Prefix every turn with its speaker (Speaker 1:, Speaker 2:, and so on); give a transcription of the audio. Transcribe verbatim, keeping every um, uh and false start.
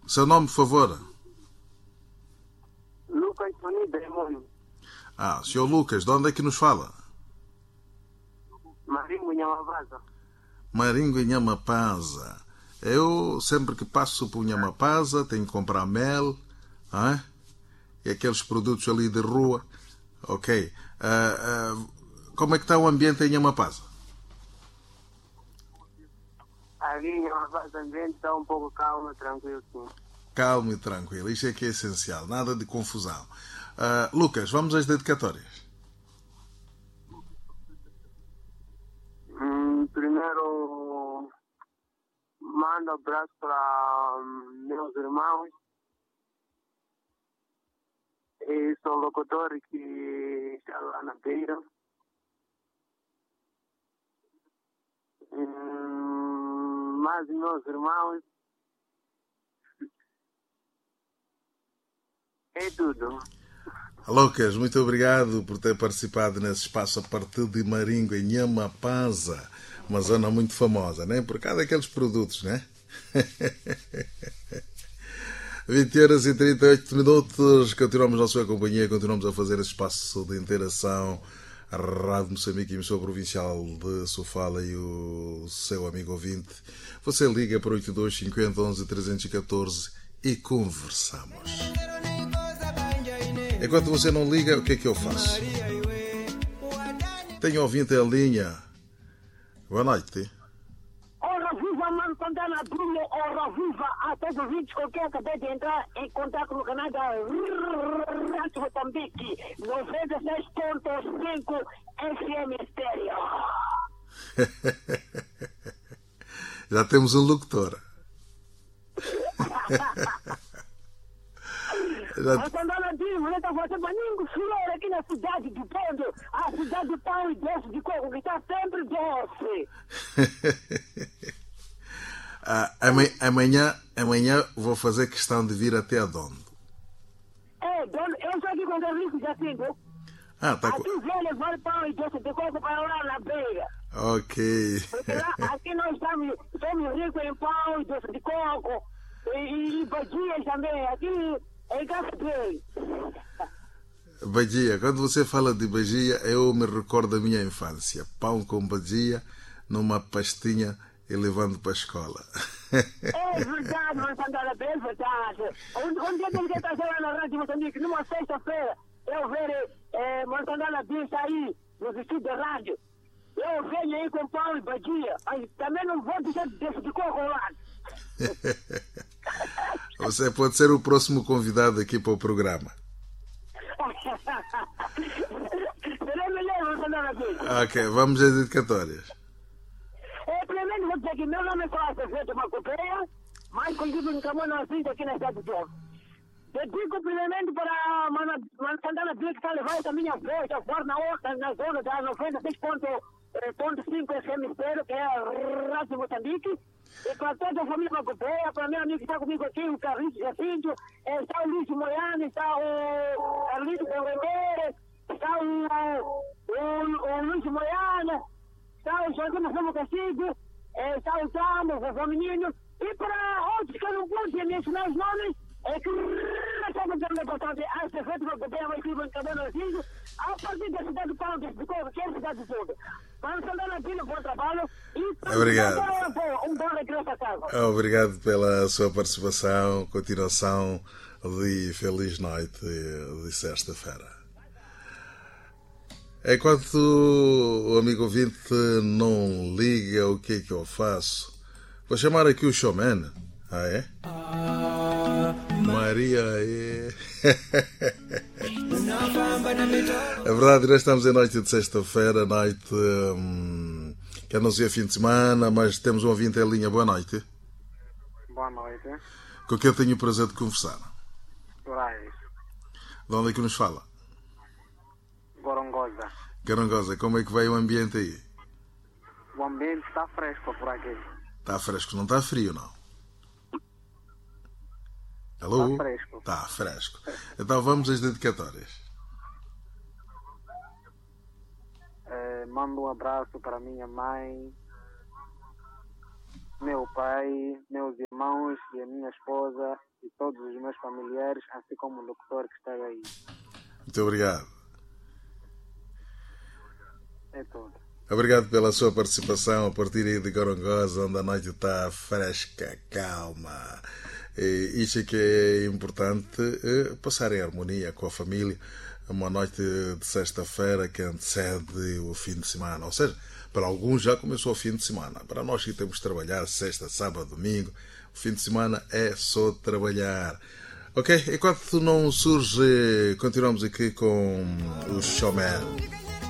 Speaker 1: Seu nome, por favor?
Speaker 2: Lucas Tony Demônio.
Speaker 1: Ah, senhor Lucas, de onde é que nos fala?
Speaker 2: Marinho Nhamapaza.
Speaker 1: Maringo, Nhamapaza. Eu, sempre que passo por Nhamapaza, tenho que comprar mel, ah, e aqueles produtos ali de rua. Ok. Uh, uh, como é que está o ambiente em Nhamapaza?
Speaker 2: Ali em Nhamapaza o ambiente está um pouco calmo, tranquilo, sim.
Speaker 1: Calmo e tranquilo. Isto é que é essencial. Nada de confusão. Uh, Lucas, vamos às dedicatórias.
Speaker 2: Hum, primeiro, mando abraço para meus irmãos. E sou locutor que está lá na beira. Hum, mais meus irmãos. É tudo.
Speaker 1: Lucas, muito obrigado por ter participado nesse espaço a partir de Maringo, em Nhamapaza, uma zona muito famosa, né? Por causa daqueles produtos, né? vinte horas e trinta e oito minutos, continuamos na sua companhia, continuamos a fazer esse espaço de interação. A Rádio Moçambique, emissora provincial de Sofala, e o seu amigo ouvinte. Você liga para oito dois cinco zero um um três um quatro e conversamos. Enquanto você não liga, o que é que eu faço? Tenho ouvinte em linha. Boa noite.
Speaker 3: Ora viva, mano, Santana Bruno, ora viva a todos os ouvintes com quem acabei de entrar em contato no canal da Rádio Moçambique, noventa e seis ponto cinco F M Estéreo.
Speaker 1: Já temos um locutor. Já...
Speaker 3: A Santana Bruno, ele está fazendo maninho flor aqui na cidade de Pondo, a cidade de pão e doce de coco, que está sempre doce.
Speaker 1: ah, amanhã, amanhã vou fazer questão de vir até a Dondo.
Speaker 3: É, Dondo, eu sou aqui com o Henrique Jacinto.
Speaker 1: Ah, tá.
Speaker 3: Aqui vem levar pão e doce de coco para lá na beira.
Speaker 1: Ok.
Speaker 3: Porque lá, aqui nós estamos, somos ricos em pão e doce de coco e, e badias também. Aqui em casa dele.
Speaker 1: Badia, quando você fala de badia, eu me recordo da minha infância. Pão com badia, numa pastinha e levando para a escola.
Speaker 3: É verdade, mas Santana, é verdade. Um, um dia tem que trazer lá na Rádio Moçambique, numa sexta-feira, eu ver eh, Montandana Bis aí, nos estudos de rádio. Eu venho aí com pão e badia, mas também não vou dizer desse de coco lá.
Speaker 1: Você pode ser o próximo convidado aqui para o programa. Ok, vamos às dedicatórias.
Speaker 3: É, primeiro vou dizer que meu nome é Flávio Feito Macupeia, mais conhecido em Camona Cinta aqui na cidade de João. Dedico primeiramente para a Santana Bia que está levando a minha voz a fora na, outra, na zona da noventa e seis ponto cinco F M Estéreo, que é a Rádio Moçambique. E para toda a família Macupeia, para meu amigo que está comigo aqui, o Carlinhos Jacinto, está o Luiz Moiano, está o Carlinhos Corremeira, está o, o, o Luiz Moiano, está o Joaquim Massamo Cacique, está o Tamo, o Vovô Menino, e para outros que eu não pude mencionar os nomes, é que estamos dando a importante a ser feito para Macupeia, mas que vão cabendo assim, a partir da cidade do Pão, que é a cidade toda. Vamos andar aqui no bom trabalho e
Speaker 1: obrigado.
Speaker 3: Um bom regresso a casa.
Speaker 1: Obrigado pela sua participação, continuação de feliz noite de sexta-feira. Enquanto o amigo ouvinte não liga, o que é que eu faço? Vou chamar aqui o showman. Ah, é? Maria, é? É verdade, nós estamos em noite de sexta-feira, noite hum, que anuncia fim de semana, mas temos um ouvinte em linha. Boa noite.
Speaker 2: Boa noite.
Speaker 1: Com quem eu tenho o prazer de conversar.
Speaker 2: Moraes.
Speaker 1: De onde é que nos fala?
Speaker 2: Gorongosa.
Speaker 1: Gorongosa, como é que vai o ambiente aí?
Speaker 2: O ambiente está fresco por aqui.
Speaker 1: Está fresco, não está frio, não? Alô?
Speaker 2: Está fresco.
Speaker 1: Está fresco. Então vamos às dedicatórias.
Speaker 2: É, mando um abraço para minha mãe, meu pai, meus irmãos e a minha esposa e todos os meus familiares, assim como o doutor que está aí.
Speaker 1: Muito obrigado.
Speaker 2: É tudo.
Speaker 1: Obrigado pela sua participação a partir aí de Gorongosa, onde a noite está fresca, calma. E isso é que é importante, é passar em harmonia com a família. Uma noite de sexta-feira que antecede o fim de semana. Ou seja, para alguns já começou o fim de semana. Para nós que temos de trabalhar sexta, sábado, domingo, o fim de semana é só trabalhar. Ok? Enquanto não surge, continuamos aqui com o Showman.